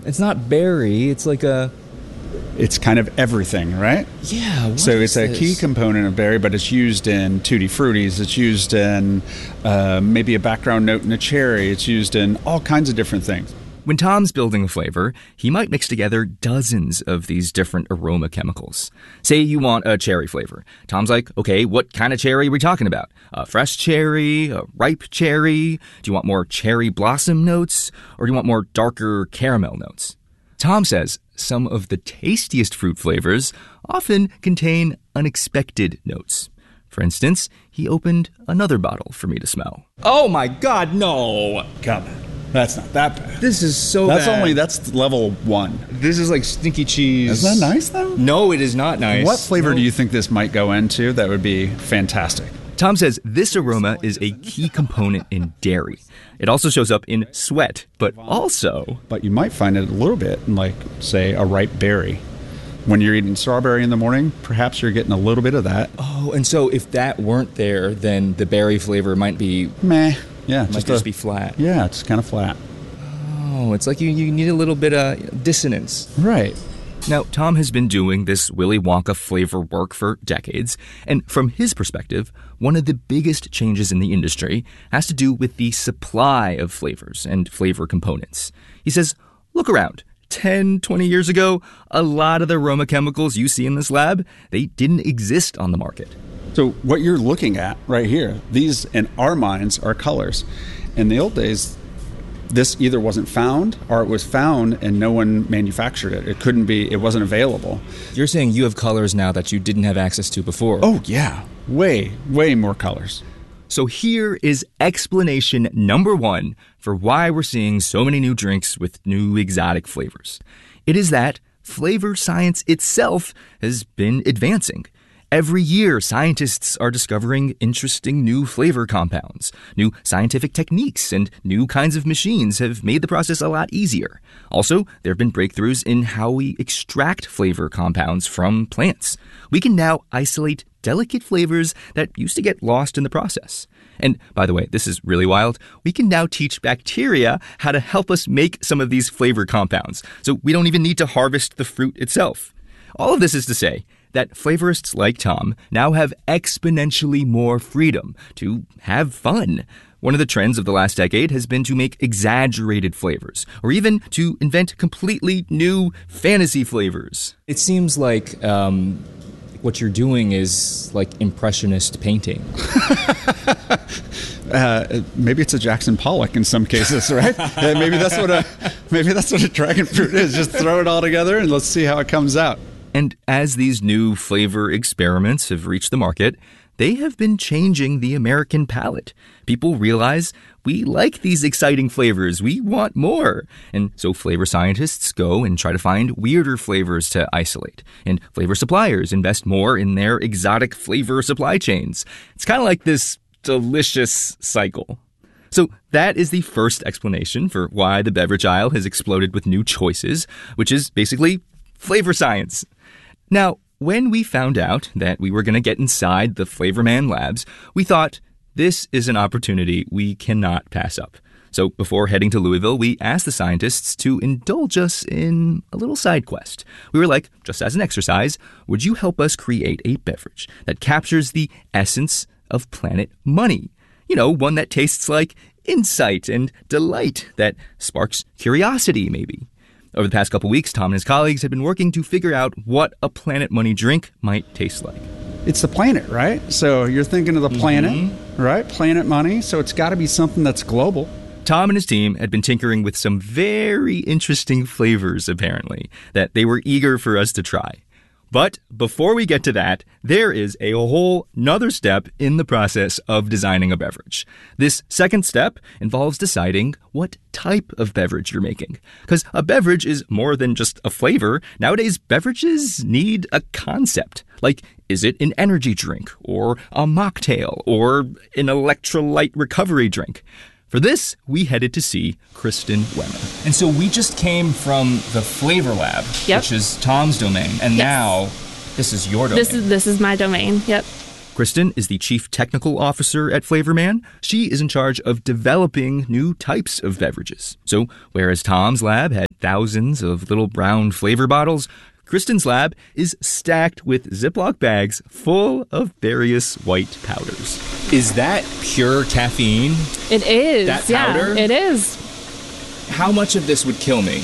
It's not berry. It's like a... It's kind of everything, right? Yeah. So it's a key component of berry, but it's used in Tutti Fruttis. It's used in maybe a background note in a cherry. It's used in all kinds of different things. When Tom's building a flavor, he might mix together dozens of these different aroma chemicals. Say you want a cherry flavor. Tom's like, okay, what kind of cherry are we talking about? A fresh cherry? A ripe cherry? Do you want more cherry blossom notes? Or do you want more darker caramel notes? Tom says some of the tastiest fruit flavors often contain unexpected notes. For instance, he opened another bottle for me to smell. Oh my God, no! Come on. That's not that bad. This is so bad. That's level 1. This is like stinky cheese. Isn't that nice, though? No, it is not nice. What flavor do you think this might go into that would be fantastic? Tom says this aroma is a key component in dairy. It also shows up in sweat, but you might find it a little bit in, like, say, a ripe berry. When you're eating strawberry in the morning, perhaps you're getting a little bit of that. Oh, and so if that weren't there, then the berry flavor might be... Meh. Yeah, might just be flat. Yeah, it's kind of flat. Oh, it's like you need a little bit of dissonance. Right. Now, Tom has been doing this Willy Wonka flavor work for decades, and from his perspective, one of the biggest changes in the industry has to do with the supply of flavors and flavor components. He says, look around. 10, 20 years ago, a lot of the aroma chemicals you see in this lab, they didn't exist on the market. So what you're looking at right here, these in our minds are colors. In the old days, this either wasn't found or it was found and no one manufactured it. It wasn't available. You're saying you have colors now that you didn't have access to before. Oh, yeah. Way, way more colors. So here is explanation number 1 for why we're seeing so many new drinks with new exotic flavors. It is that flavor science itself has been advancing. Every year, scientists are discovering interesting new flavor compounds. New scientific techniques and new kinds of machines have made the process a lot easier. Also, there have been breakthroughs in how we extract flavor compounds from plants. We can now isolate delicate flavors that used to get lost in the process. And by the way, this is really wild. We can now teach bacteria how to help us make some of these flavor compounds, so we don't even need to harvest the fruit itself. All of this is to say that flavorists like Tom now have exponentially more freedom to have fun. One of the trends of the last decade has been to make exaggerated flavors, or even to invent completely new fantasy flavors. It seems like what you're doing is like impressionist painting. Maybe it's a Jackson Pollock in some cases, right? maybe that's what a dragon fruit is. Just throw it all together and let's see how it comes out. And as these new flavor experiments have reached the market, they have been changing the American palate. People realize we like these exciting flavors. We want more. And so flavor scientists go and try to find weirder flavors to isolate. And flavor suppliers invest more in their exotic flavor supply chains. It's kind of like this delicious cycle. So that is the first explanation for why the beverage aisle has exploded with new choices, which is basically flavor science. Now, when we found out that we were going to get inside the Flavor Man labs, we thought, this is an opportunity we cannot pass up. So before heading to Louisville, we asked the scientists to indulge us in a little side quest. We were like, just as an exercise, would you help us create a beverage that captures the essence of Planet Money? You know, one that tastes like insight and delight, that sparks curiosity, maybe. Over the past couple weeks, Tom and his colleagues had been working to figure out what a Planet Money drink might taste like. It's the planet, right? So you're thinking of the planet, right? Planet Money. So it's got to be something that's global. Tom and his team had been tinkering with some very interesting flavors, apparently, that they were eager for us to try. But before we get to that, there is a whole nother step in the process of designing a beverage. This second step involves deciding what type of beverage you're making. Because a beverage is more than just a flavor. Nowadays, beverages need a concept. Like, is it an energy drink, or a mocktail, or an electrolyte recovery drink? For this, we headed to see Kristen Wemmer. And so we just came from the Flavor Lab, which is Tom's domain, and now this is your domain. This is my domain, yep. Kristen is the Chief Technical Officer at Flavor Man. She is in charge of developing new types of beverages. So whereas Tom's lab had thousands of little brown flavor bottles, Kristen's lab is stacked with Ziploc bags full of various white powders. Is that pure caffeine? It is. That powder? Yeah, it is. How much of this would kill me?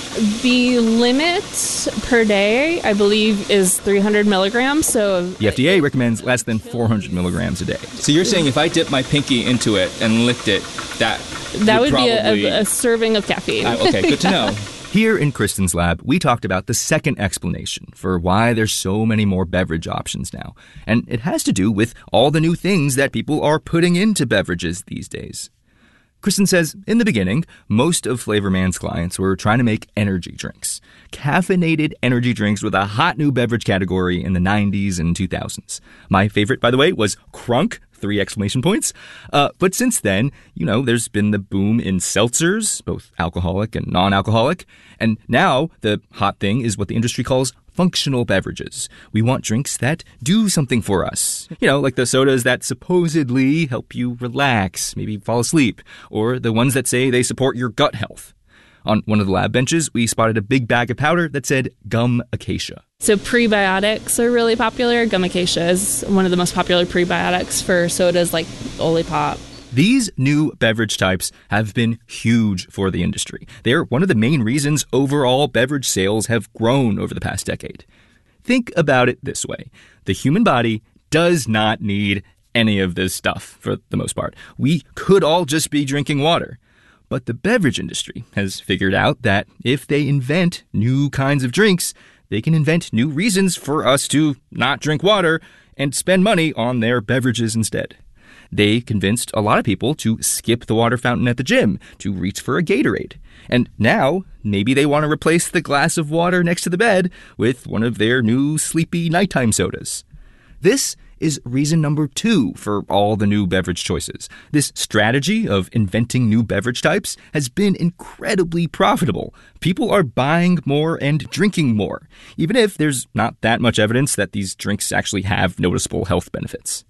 The limit per day, I believe, is 300 milligrams. So the FDA recommends less than 400 milligrams a day. So you're saying if I dip my pinky into it and licked it, that would probably be a serving of caffeine. Okay, good to know. Here in Kristen's lab, we talked about the second explanation for why there's so many more beverage options now. And it has to do with all the new things that people are putting into beverages these days. Kristen says, in the beginning, most of Flavor Man's clients were trying to make energy drinks. Caffeinated energy drinks were the hot new beverage category in the 90s and 2000s. My favorite, by the way, was Crunk, 3 exclamation points. But since then, there's been the boom in seltzers, both alcoholic and non-alcoholic. And now the hot thing is what the industry calls functional beverages. We want drinks that do something for us. Like the sodas that supposedly help you relax, maybe fall asleep, or the ones that say they support your gut health. On one of the lab benches, we spotted a big bag of powder that said gum acacia. So prebiotics are really popular. Gum acacia is one of the most popular prebiotics for sodas like Olipop. These new beverage types have been huge for the industry. They're one of the main reasons overall beverage sales have grown over the past decade. Think about it this way. The human body does not need any of this stuff for the most part. We could all just be drinking water. But the beverage industry has figured out that if they invent new kinds of drinks, they can invent new reasons for us to not drink water and spend money on their beverages instead. They convinced a lot of people to skip the water fountain at the gym, to reach for a Gatorade. And now, maybe they want to replace the glass of water next to the bed with one of their new sleepy nighttime sodas. This is reason number 2 for all the new beverage choices. This strategy of inventing new beverage types has been incredibly profitable. People are buying more and drinking more, even if there's not that much evidence that these drinks actually have noticeable health benefits.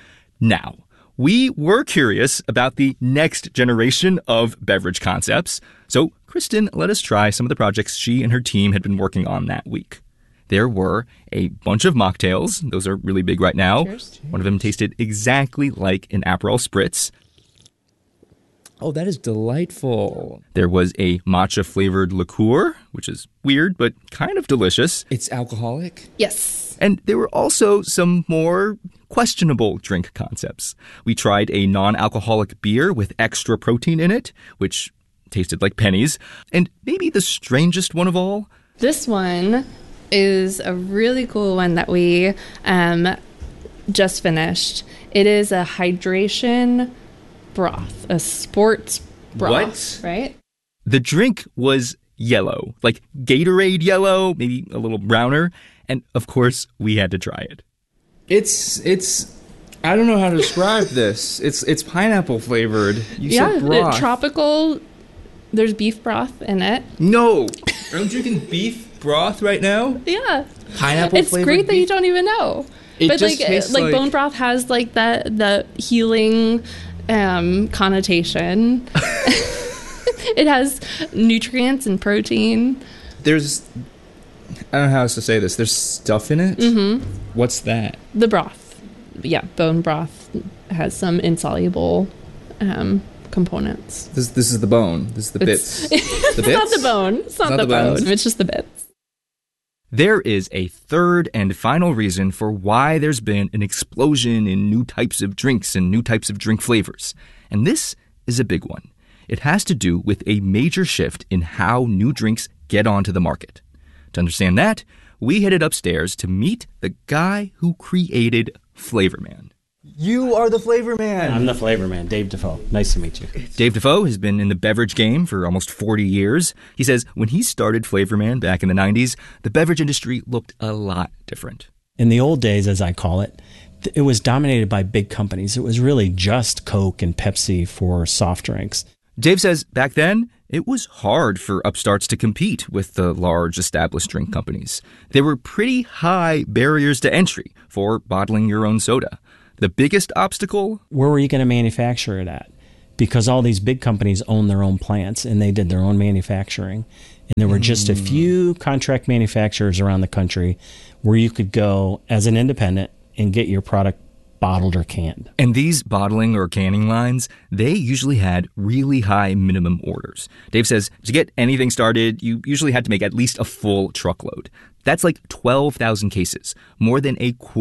Now, we were curious about the next generation of beverage concepts, so Kristen let us try some of the projects she and her team had been working on that week. There were a bunch of mocktails. Those are really big right now. Cheers. One of them tasted exactly like an Aperol Spritz. Oh, that is delightful. There was a matcha-flavored liqueur, which is weird, but kind of delicious. It's alcoholic? Yes. And there were also some more questionable drink concepts. We tried a non-alcoholic beer with extra protein in it, which tasted like pennies. And maybe the strangest one of all? This one is a really cool one that we just finished. It is a hydration broth, a sports broth. What? Right? The drink was yellow, like Gatorade yellow, maybe a little browner. And of course, we had to try it. It's I don't know how to describe this. It's pineapple flavored. You said broth. Tropical. There's beef broth in it. No. I'm drinking beef broth right now? Yeah. Pineapple it's flavored great that beef? you don't even know. It but just tastes like bone broth has like the healing connotation. It has nutrients and protein. There's I don't know how else to say this. There's stuff in it? Mm-hmm. What's that? The broth. Yeah, bone broth has some insoluble components. This is the bone. This is the bits. The bits? It's not the bone. It's not the bone. bones. It's just the bits. There is a third and final reason for why there's been an explosion in new types of drinks and new types of drink flavors. And this is a big one. It has to do with a major shift in how new drinks get onto the market. To understand that, we headed upstairs to meet the guy who created Flavor Man. You are the Flavor Man. I'm the Flavor Man, Dave Defoe. Nice to meet you. Dave Defoe has been in the beverage game for almost 40 years. He says when he started Flavor Man back in the 90s, the beverage industry looked a lot different. In the old days, as I call it, it was dominated by big companies. It was really just Coke and Pepsi for soft drinks. Dave says back then, it was hard for upstarts to compete with the large established drink companies. There were pretty high barriers to entry for bottling your own soda. The biggest obstacle? Where were you going to manufacture it at? Because all these big companies own their own plants and they did their own manufacturing. And there were just a few contract manufacturers around the country where you could go as an independent and get your product bottled or canned. And these bottling or canning lines, they usually had really high minimum orders. Dave says to get anything started, you usually had to make at least a full truckload. That's like 12,000 cases, more than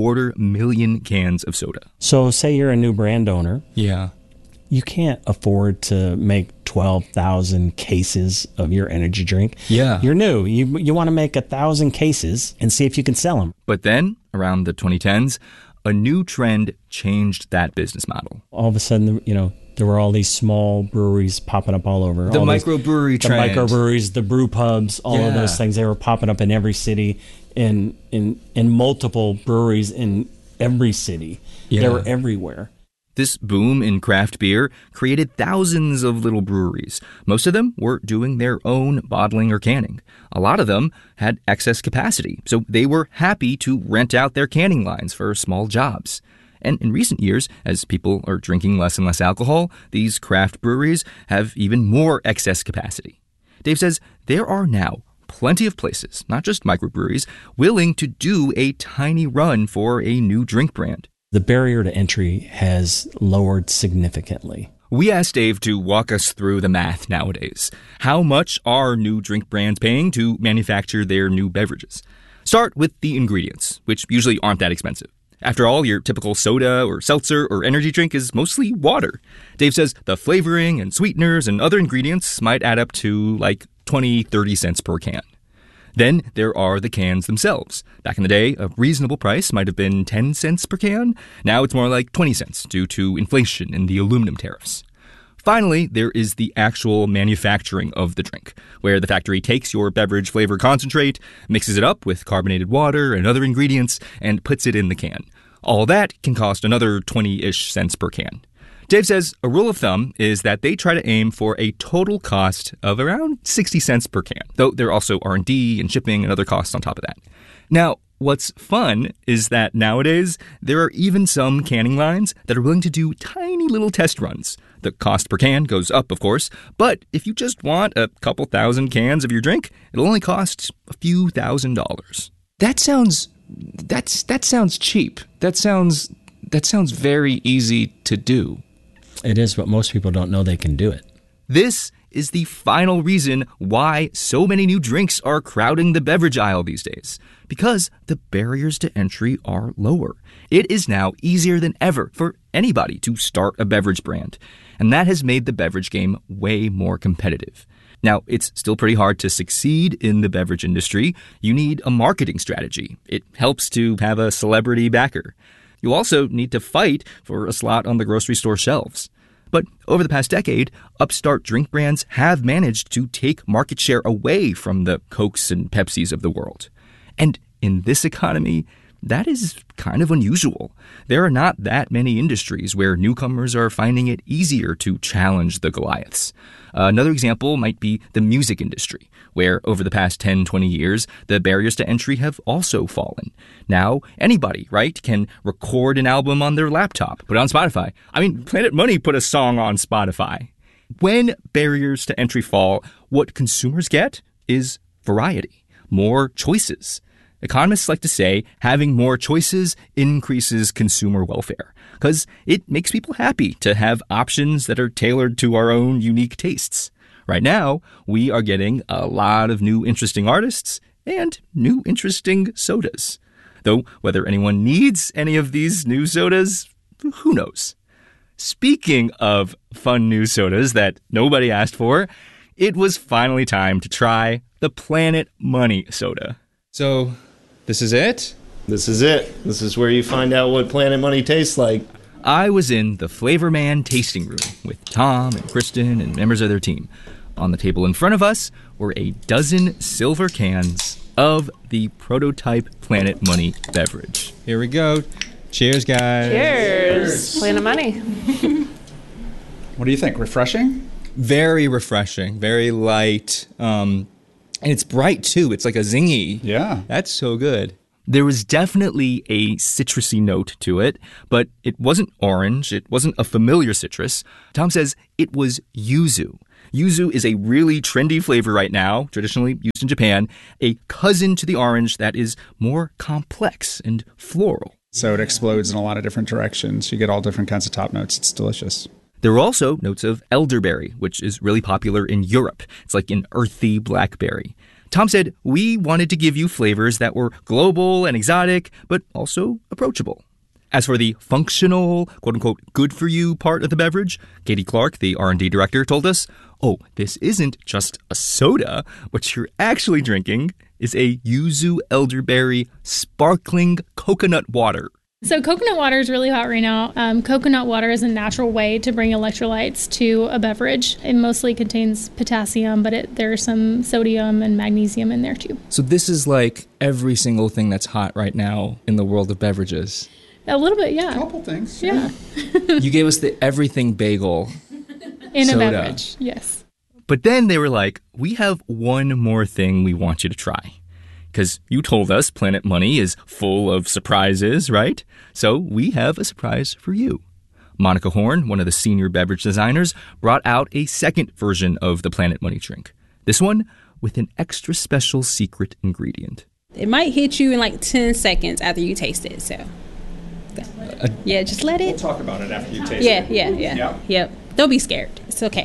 250,000 cans of soda. So say you're a new brand owner. Yeah. You can't afford to make 12,000 cases of your energy drink. Yeah. You're new. You want to make 1,000 cases and see if you can sell them. But then, around the 2010s, a new trend changed that business model. All of a sudden, there were all these small breweries popping up all over. The microbrewery trend. The microbreweries, the brew pubs, all of those things. They were popping up in every city, in multiple breweries in every city. Yeah. They were everywhere. This boom in craft beer created thousands of little breweries. Most of them were doing their own bottling or canning. A lot of them had excess capacity, so they were happy to rent out their canning lines for small jobs. And in recent years, as people are drinking less and less alcohol, these craft breweries have even more excess capacity. Dave says there are now plenty of places, not just microbreweries, willing to do a tiny run for a new drink brand. The barrier to entry has lowered significantly. We asked Dave to walk us through the math nowadays. How much are new drink brands paying to manufacture their new beverages? Start with the ingredients, which usually aren't that expensive. After all, your typical soda or seltzer or energy drink is mostly water. Dave says the flavoring and sweeteners and other ingredients might add up to like 20-30 cents per can. Then there are the cans themselves. Back in the day, a reasonable price might have been 10 cents per can. Now it's more like 20 cents due to inflation and the aluminum tariffs. Finally, there is the actual manufacturing of the drink, where the factory takes your beverage flavor concentrate, mixes it up with carbonated water and other ingredients, and puts it in the can. All that can cost another 20-ish cents per can. Dave says a rule of thumb is that they try to aim for a total cost of around 60 cents per can, though there are also R&D and shipping and other costs on top of that. Now, what's fun is that nowadays there are even some canning lines that are willing to do tiny little test runs. The cost per can goes up, of course, but if you just want a couple thousand cans of your drink, it'll only cost a few $1,000s. That sounds cheap. That sounds very easy to do. It is, but most people don't know they can do it. This is the final reason why so many new drinks are crowding the beverage aisle these days. Because the barriers to entry are lower. It is now easier than ever for anybody to start a beverage brand. And that has made the beverage game way more competitive. Now, it's still pretty hard to succeed in the beverage industry. You need a marketing strategy. It helps to have a celebrity backer. You also need to fight for a slot on the grocery store shelves. But over the past decade, upstart drink brands have managed to take market share away from the Cokes and Pepsis of the world. And in this economy, that is kind of unusual. There are not that many industries where newcomers are finding it easier to challenge the Goliaths. Another example might be the music industry, where over the past 10-20 years, the barriers to entry have also fallen. Now, anybody, right, can record an album on their laptop, put it on Spotify. I mean, Planet Money put a song on Spotify. When barriers to entry fall, what consumers get is variety, more choices. Economists like to say having more choices increases consumer welfare because it makes people happy to have options that are tailored to our own unique tastes. Right now, we are getting a lot of new interesting artists and new interesting sodas. Though whether anyone needs any of these new sodas, who knows? Speaking of fun new sodas that nobody asked for, it was finally time to try the Planet Money soda. So, this is it? This is it. This is where you find out what Planet Money tastes like. I was in the Flavor Man tasting room with Tom and Kristen and members of their team. On the table in front of us were a dozen silver cans of the prototype Planet Money beverage. Here we go. Cheers, guys. Cheers. Planet Money. What do you think? Refreshing? Very refreshing. Very light. And it's bright, too. It's like a zingy. Yeah. That's so good. There was definitely a citrusy note to it, but it wasn't orange. It wasn't a familiar citrus. Tom says it was yuzu. Yuzu is a really trendy flavor right now, traditionally used in Japan, a cousin to the orange that is more complex and floral. So it explodes in a lot of different directions. You get all different kinds of top notes. It's delicious. There are also notes of elderberry, which is really popular in Europe. It's like an earthy blackberry. Tom said, we wanted to give you flavors that were global and exotic, but also approachable. As for the functional, quote-unquote, good-for-you part of the beverage, Katie Clark, the R&D director, told us, oh, this isn't just a soda. What you're actually drinking is a yuzu elderberry sparkling coconut water. So coconut water is really hot right now. Coconut water is a natural way to bring electrolytes to a beverage. It mostly contains potassium, but there's some sodium and magnesium in there too. So this is like every single thing that's hot right now in the world of beverages. A little bit, yeah. A couple things. Yeah. You gave us the everything bagel in soda. a beverage, yes. But then they were like, we have one more thing we want you to try. Because you told us Planet Money is full of surprises, right? So we have a surprise for you. Monica Horn, one of the senior beverage designers, brought out a second version of the Planet Money drink. This one with an extra special secret ingredient. It might hit you in like 10 seconds after you taste it, so... Yeah, just let it. We'll talk about it after you taste it. Yeah. Yep. Don't be scared. It's okay.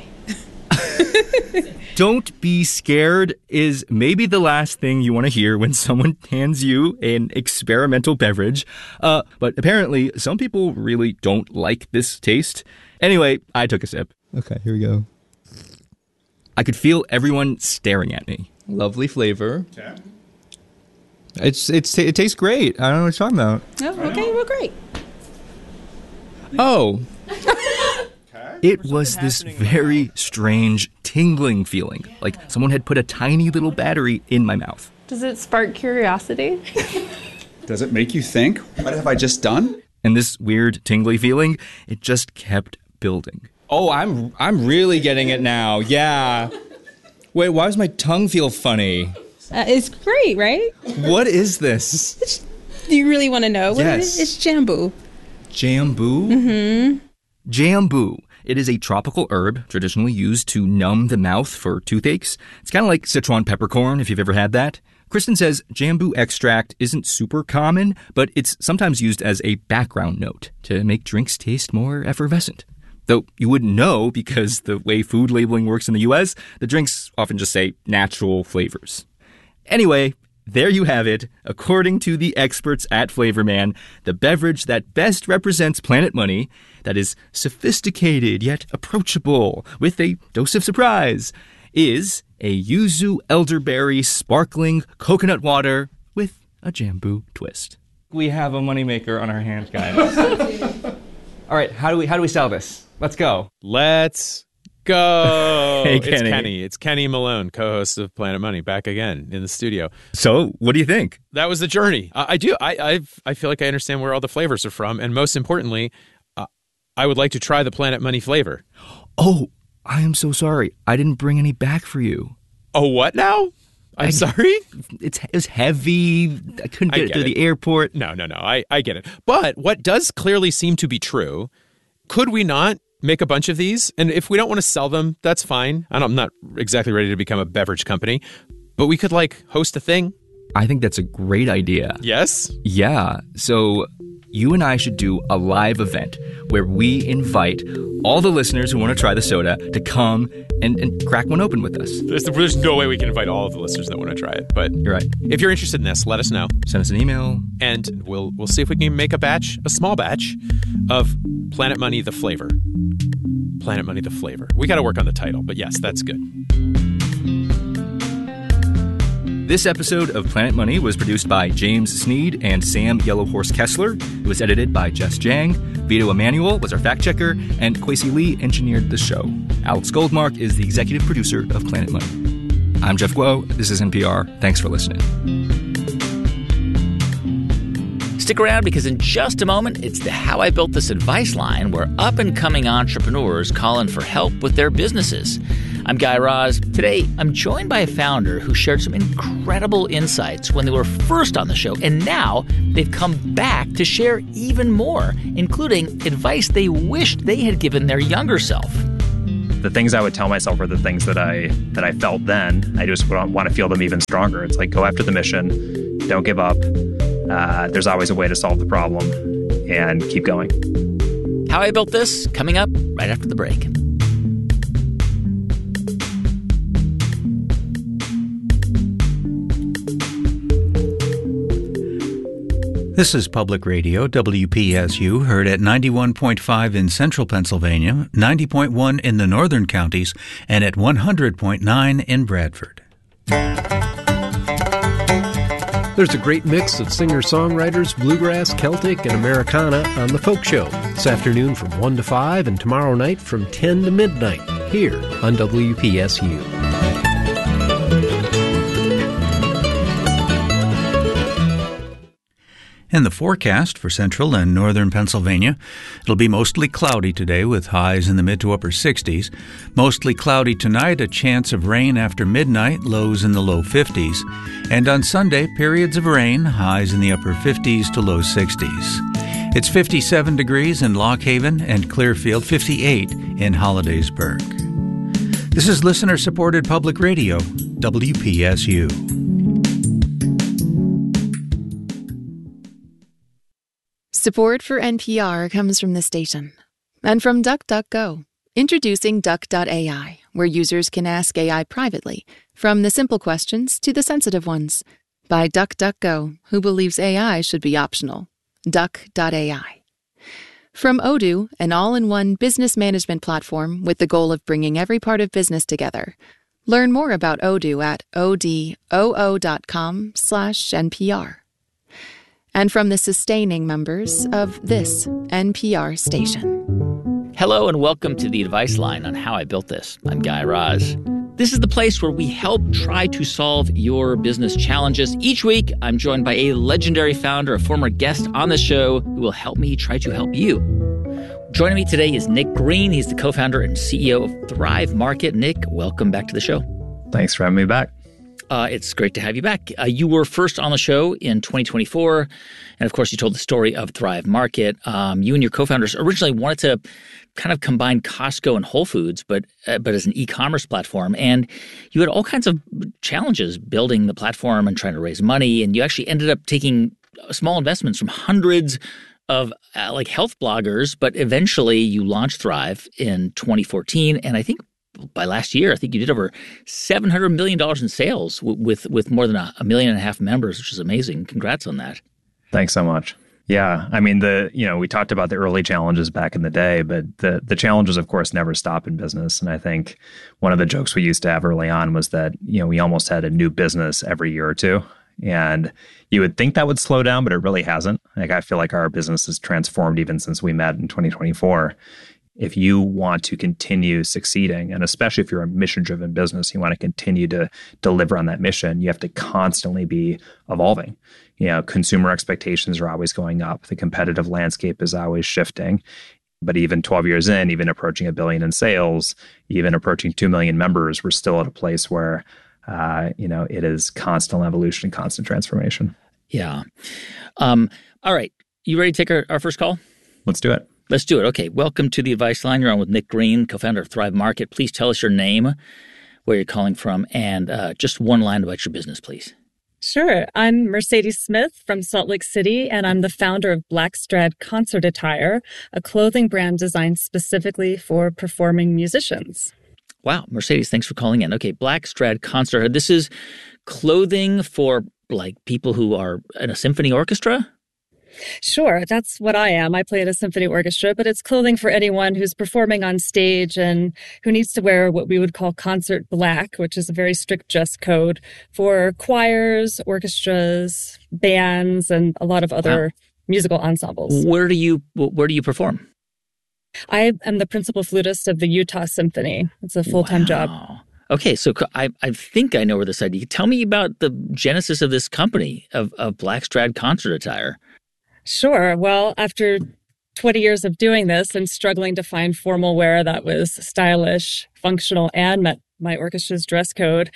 Don't be scared is maybe the last thing you want to hear when someone hands you an experimental beverage. But apparently, some people really don't like this taste. Anyway, I took a sip. Okay, here we go. I could feel everyone staring at me. Lovely flavor. Okay. It tastes great. I don't know what you're talking about. Oh, okay. Well, great. Oh. It was this very strange tingling feeling, like someone had put a tiny little battery in my mouth. Does it spark curiosity? Does it make you think, what have I just done? And this weird tingly feeling, it just kept building. Oh, I'm really getting it now. Yeah. Wait, why does my tongue feel funny? It's great, right? What is this? Do you really want to know? What Yes. is it? It's jambu. Jambu? Mm-hmm. Jambu. It is a tropical herb traditionally used to numb the mouth for toothaches. It's kind of like Sichuan peppercorn, if you've ever had that. Kristen says jambu extract isn't super common, but it's sometimes used as a background note to make drinks taste more effervescent. Though you wouldn't know because the way food labeling works in the U.S., the drinks often just say natural flavors. Anyway, there you have it. According to the experts at Flavorman, the beverage that best represents Planet Money, that is sophisticated yet approachable with a dose of surprise, is a yuzu elderberry sparkling coconut water with a jambu twist. We have a moneymaker on our hands, guys. All right, how do we sell this? Let's go. Let's go. Hey, It's Kenny. Kenny. It's Kenny Malone, co-host of Planet Money, back again in the studio. So, what do you think? That was the journey. I do. I feel like I understand where all the flavors are from, and most importantly, I would like to try the Planet Money flavor. Oh, I am so sorry. I didn't bring any back for you. Oh, what now? I'm sorry? It was heavy. I couldn't get it to the airport. No. I get it. But what does clearly seem to be true, could we not make a bunch of these? And if we don't want to sell them, that's fine. I'm not exactly ready to become a beverage company, but we could host a thing. I think that's a great idea. Yes? Yeah. So you and I should do a live event where we invite all the listeners who want to try the soda to come and crack one open with us. There's no way we can invite all of the listeners that want to try it. But You're right. if you're interested in this, let us know. Send us an email. And we'll see if we can make a small batch of Planet Money the flavor. Planet Money the flavor. We got to work on the title, but yes, that's good. This episode of Planet Money was produced by James Sneed and Sam Yellowhorse Kessler. It was edited by Jess Jang. Vito Emanuel was our fact checker, and Kwesi Lee engineered the show. Alex Goldmark is the executive producer of Planet Money. I'm Jeff Guo. This is NPR. Thanks for listening. Stick around because in just a moment, it's the How I Built This Advice line where up-and-coming entrepreneurs call in for help with their businesses. I'm Guy Raz. Today, I'm joined by a founder who shared some incredible insights when they were first on the show, and now they've come back to share even more, including advice they wished they had given their younger self. the things I would tell myself were the things that I felt then. I just want to feel them even stronger. It's like, go after the mission, don't give up. There's always a way to solve the problem, and keep going. How I Built This, coming up right after the break. This is Public Radio, WPSU, heard at 91.5 in central Pennsylvania, 90.1 in the northern counties, and at 100.9 in Bradford. There's a great mix of singer-songwriters, bluegrass, Celtic, and Americana on The Folk Show this afternoon from 1 to 5 and tomorrow night from 10 to midnight here on WPSU. And the forecast for central and northern Pennsylvania, it'll be mostly cloudy today with highs in the mid to upper 60s. Mostly cloudy tonight, a chance of rain after midnight, lows in the low 50s. And on Sunday, periods of rain, highs in the upper 50s to low 60s. It's 57 degrees in Lock Haven and Clearfield, 58 in Hollidaysburg. This is listener-supported public radio, WPSU. Support for NPR comes from the station and from DuckDuckGo. Introducing Duck.ai, where users can ask AI privately, from the simple questions to the sensitive ones. By DuckDuckGo, who believes AI should be optional. Duck.ai. From Odoo, an all-in-one business management platform with the goal of bringing every part of business together. Learn more about Odoo at odoo.com/NPR. And from the sustaining members of this NPR station. Hello and welcome to the Advice Line on How I Built This. I'm Guy Raz. This is the place where we help try to solve your business challenges. Each week, I'm joined by a legendary founder, a former guest on the show, who will help me try to help you. Joining me today is Nick Green. He's the co-founder and CEO of Thrive Market. Nick, welcome back to the show. Thanks for having me back. It's great to have you back. You were first on the show in 2024, and of course, you told the story of Thrive Market. You and your co-founders originally wanted to kind of combine Costco and Whole Foods, but as an e-commerce platform. And you had all kinds of challenges building the platform and trying to raise money, and you actually ended up taking small investments from hundreds of like health bloggers, but eventually you launched Thrive in 2014, and I think by last year, I think you did over $700 million in sales with more than 1.5 million members, which is amazing. Congrats on that. Thanks so much. Yeah, I mean, we talked about the early challenges back in the day, but the challenges, of course, never stop in business. And I think one of the jokes we used to have early on was that, we almost had a new business every year or two. And you would think that would slow down, but it really hasn't. Like, I feel like our business has transformed even since we met in 2024. If you want to continue succeeding, and especially if you're a mission-driven business, you want to continue to deliver on that mission, you have to constantly be evolving. Consumer expectations are always going up. The competitive landscape is always shifting. But even 12 years in, even approaching $1 billion in sales, even approaching 2 million members, we're still at a place where, it is constant evolution, constant transformation. Yeah. All right. You ready to take our first call? Let's do it. Let's do it. Okay. Welcome to the Advice Line. You're on with Nick Green, co-founder of Thrive Market. Please tell us your name, where you're calling from, and just one line about your business, please. Sure. I'm Mercedes Smith from Salt Lake City, and I'm the founder of Blackstrad Concert Attire, a clothing brand designed specifically for performing musicians. Wow. Mercedes, thanks for calling in. Okay. Blackstrad Concert. This is clothing for like people who are in a symphony orchestra? Sure, that's what I am. I play at a symphony orchestra, but it's clothing for anyone who's performing on stage and who needs to wear what we would call concert black, which is a very strict dress code for choirs, orchestras, bands, and a lot of other musical ensembles. Where do you perform? I am the principal flutist of the Utah Symphony. It's a full-time job. Okay, so I think I know where this idea. Tell me about the genesis of this company of Blackstrad Concert Attire. Sure. Well, after 20 years of doing this and struggling to find formal wear that was stylish, functional, and met my orchestra's dress code,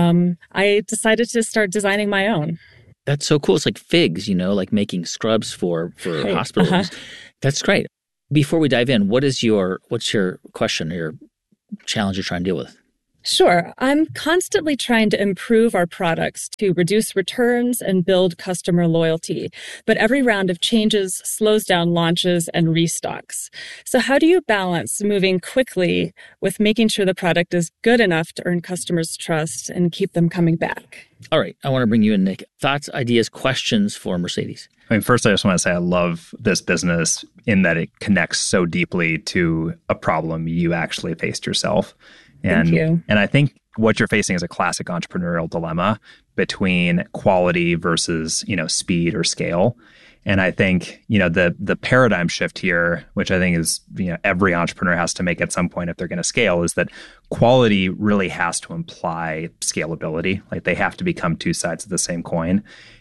I decided to start designing my own. That's so cool. It's like figs, like making scrubs for hospitals. That's great. Before we dive in, what's your question, your challenge you're trying to deal with? Sure. I'm constantly trying to improve our products to reduce returns and build customer loyalty. But every round of changes slows down launches and restocks. So how do you balance moving quickly with making sure the product is good enough to earn customers' trust and keep them coming back? All right. I want to bring you in, Nick. Thoughts, ideas, questions for Mercedes? I mean, first, I just want to say I love this business in that it connects so deeply to a problem you actually faced yourself. Thank you. And I think what you're facing is a classic entrepreneurial dilemma between quality versus, speed or scale. And I think, the paradigm shift here, which I think is, every entrepreneur has to make at some point if they're going to scale, is that quality really has to imply scalability. Like they have to become two sides of the same coin.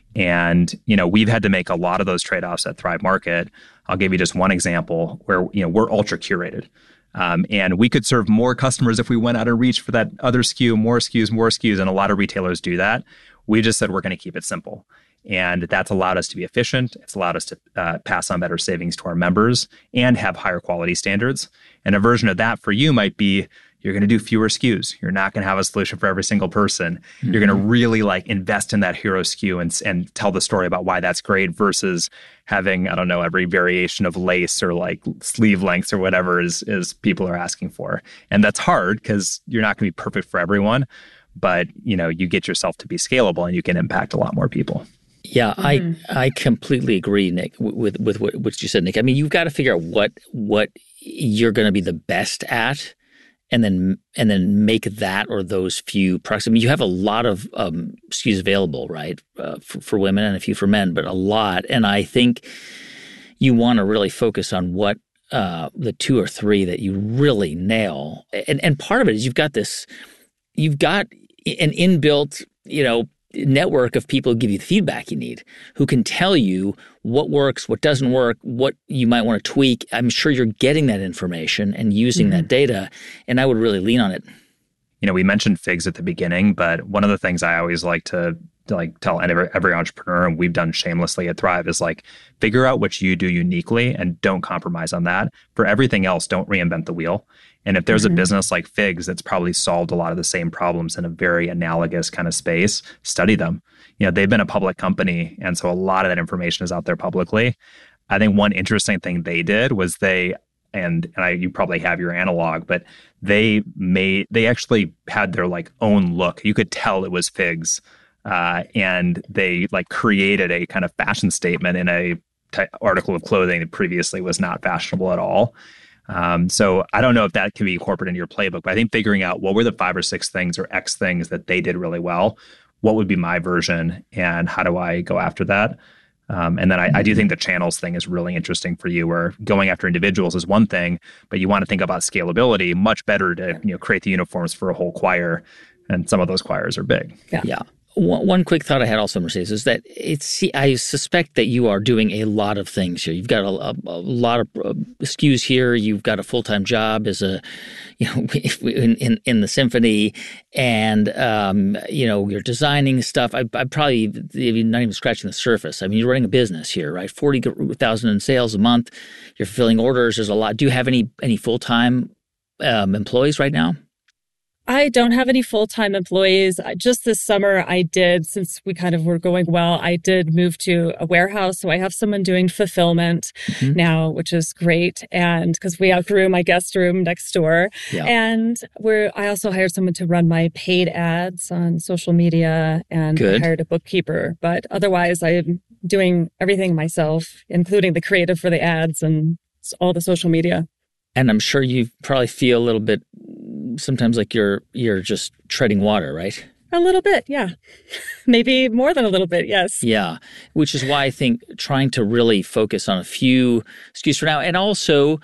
And, we've had to make a lot of those trade-offs at Thrive Market. I'll give you just one example where, we're ultra curated. And we could serve more customers if we went out and reached for that other SKU, more SKUs, and a lot of retailers do that. We just said we're going to keep it simple. And that's allowed us to be efficient. It's allowed us to pass on better savings to our members and have higher quality standards. And a version of that for you might be you're going to do fewer SKUs. You're not going to have a solution for every single person. Mm-hmm. You're going to really invest in that hero SKU and tell the story about why that's great versus having, every variation of lace or sleeve lengths or whatever is people are asking for. And that's hard because you're not going to be perfect for everyone, but you get yourself to be scalable and you can impact a lot more people. Yeah, I completely agree, Nick, with what you said, Nick. I mean, you've got to figure out what you're going to be the best at. And then make that or those few products. I mean, you have a lot of SKUs available, right, for women and a few for men, but a lot. And I think you want to really focus on what the two or three that you really nail. And part of it is you've got an inbuilt, network of people who give you the feedback you need, who can tell you what works, what doesn't work, what you might want to tweak. I'm sure you're getting that information and using that data, and I would really lean on it. We mentioned figs at the beginning, but one of the things I always like to tell every entrepreneur, and we've done shamelessly at Thrive, is figure out what you do uniquely and don't compromise on that. For everything else, don't reinvent the wheel. And if there's a business like Figs that's probably solved a lot of the same problems in a very analogous kind of space, study them. They've been a public company, and so a lot of that information is out there publicly. I think one interesting thing they did was you probably have your analog, but they actually had their own look. You could tell it was Figs, and they created a kind of fashion statement in a article of clothing that previously was not fashionable at all. So I don't know if that can be incorporated into your playbook, but I think figuring out what were the 5 or 6 things or X things that they did really well, what would be my version, and how do I go after that? And then I do think the channels thing is really interesting for you, where going after individuals is one thing, but you want to think about scalability. Much better to create the uniforms for a whole choir, and some of those choirs are big. Yeah. One quick thought I had also, Mercedes, is that I suspect that you are doing a lot of things here. You've got a lot of SKUs here. You've got a full-time job as in the symphony, and you're designing stuff. I probably not even scratching the surface. I mean, you're running a business here, right? 40,000 in sales a month. You're fulfilling orders. There's a lot. Do you have any full-time employees right now? I don't have any full-time employees. Just this summer I did, since we kind of were going well, I did move to a warehouse. So I have someone doing fulfillment now, which is great. And because we outgrew my guest room next door. Yeah. And I also hired someone to run my paid ads on social media, and I hired a bookkeeper. But otherwise I'm doing everything myself, including the creative for the ads and all the social media. And I'm sure you probably feel a little bit sometimes like you're just treading water, right? A little bit, yeah. Maybe more than a little bit, yes. Yeah, which is why I think trying to really focus on a few SKUs for now. And also,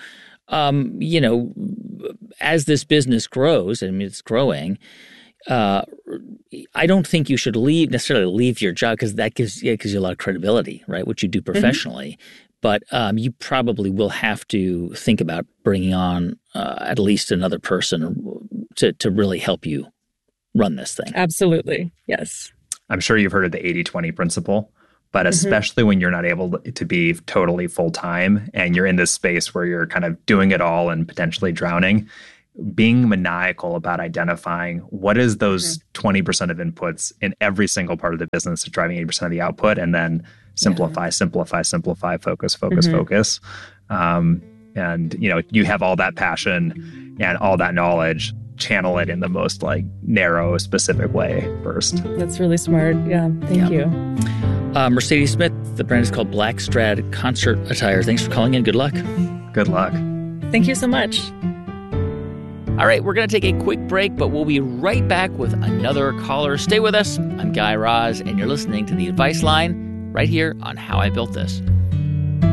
as this business grows, I mean, it's growing, I don't think you should necessarily leave your job, because that gives you a lot of credibility, right? What you do professionally. But you probably will have to think about bringing on at least another person to really help you run this thing. Absolutely. Yes. I'm sure you've heard of the 80-20 principle, but especially when you're not able to be totally full-time and you're in this space where you're kind of doing it all and potentially drowning, being maniacal about identifying what is those 20% of inputs in every single part of the business that's driving 80% of the output, and then simplify, focus. And, you have all that passion and all that knowledge, channel it in the most narrow, specific way first. That's really smart. Yeah. Thank you. Mercedes Smith, the brand is called Blackstrad Concert Attire. Thanks for calling in. Good luck. Good luck. Thank you so much. All right, we're going to take a quick break, but we'll be right back with another caller. Stay with us. I'm Guy Raz, and you're listening to The Advice Line right here on How I Built This.